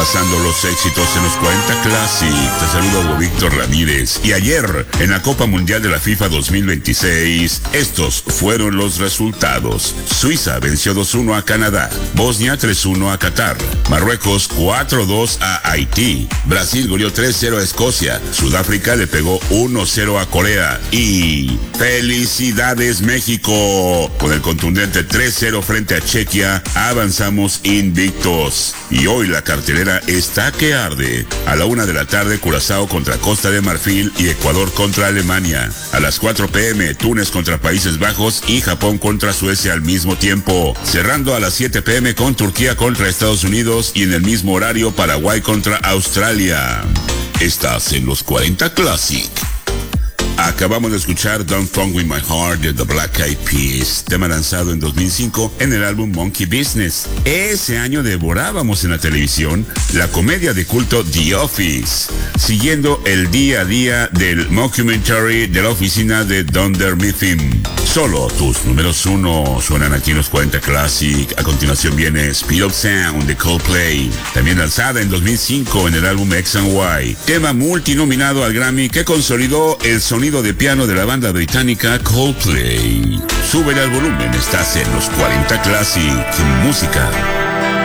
repasando los éxitos en los 40 Classic. Te saludo Hugo Víctor Ramírez. Y ayer, en la Copa Mundial de la FIFA 2026, estos fueron los resultados. Suiza venció 2-1 a Canadá, Bosnia 3-1 a Qatar, Marruecos 4-2 a Haití, Brasil goleó 3-0 a Escocia, Sudáfrica le pegó 1-0 a Corea y ¡felicidades México! Con el contundente 3-0 frente a Chequia, avanzamos invictos. Y hoy la cartelera está que arde. A la 1 de la tarde, Curazao contra Costa de Marfil y Ecuador contra Alemania. A las 4 p.m, Túnez contra Países Bajos y Japón contra Suecia al mismo tiempo. Cerrando a las 7 p.m. con Turquía contra Estados Unidos y en el mismo horario Paraguay contra Australia. Estás en los 40 Classic. Acabamos de escuchar Don't Funk With My Heart de The Black Eyed Peas, tema lanzado en 2005 en el álbum Monkey Business. Ese año devorábamos en la televisión la comedia de culto The Office, siguiendo el día a día del mockumentary de la oficina de Dunder Mifflin. Solo tus números 1 suenan aquí en los 40 Classic. A continuación viene Speed of Sound de Coldplay, también lanzada en 2005 en el álbum X and Y, tema multinominado al Grammy que consolidó el sonido de piano de la banda británica Coldplay. Súbele al volumen, estás en los 40 Classic. Música